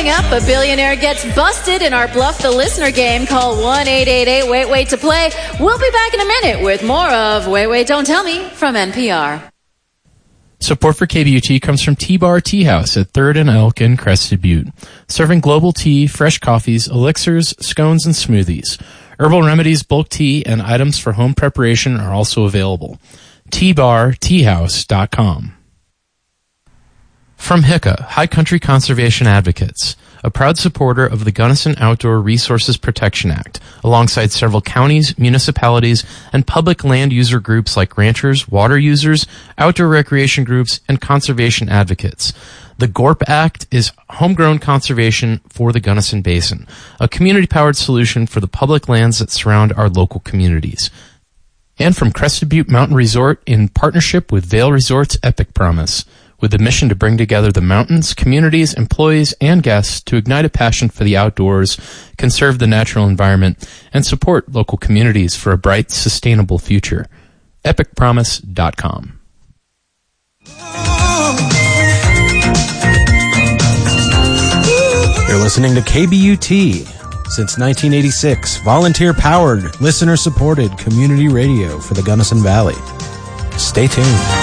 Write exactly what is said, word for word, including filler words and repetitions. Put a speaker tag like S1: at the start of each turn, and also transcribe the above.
S1: Coming up, a billionaire gets busted in our Bluff the Listener game. Call one eight eight eight wait wait to play. We'll be back in a minute with more of Wait Wait Don't Tell Me from N P R.
S2: Support for K B U T comes from T-Bar Tea House at third and Elk in Crested Butte. Serving global tea, fresh coffees, elixirs, scones, and smoothies. Herbal remedies, bulk tea, and items for home preparation are also available. T bar tea house dot com. From H I C A, High Country Conservation Advocates, a proud supporter of the Gunnison Outdoor Resources Protection Act, alongside several counties, municipalities, and public land user groups like ranchers, water users, outdoor recreation groups, and conservation advocates. The GORP Act is homegrown conservation for the Gunnison Basin, a community-powered solution for the public lands that surround our local communities. And from Crested Butte Mountain Resort in partnership with Vail Resorts Epic Promise, with the mission to bring together the mountains, communities, employees, and guests to ignite a passion for the outdoors, conserve the natural environment, and support local communities for a bright, sustainable future. epic promise dot com.
S3: You're listening to K B U T. Since nineteen eighty-six, volunteer-powered, listener-supported community radio for the Gunnison Valley. Stay tuned.